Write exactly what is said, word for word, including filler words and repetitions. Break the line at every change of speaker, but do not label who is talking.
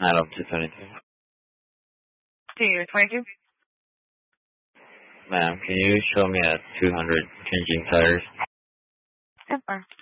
Not up to twenty-two.
To you, twenty-two?
Ma'am, can you show me at two hundred changing tires?
Yes, sir.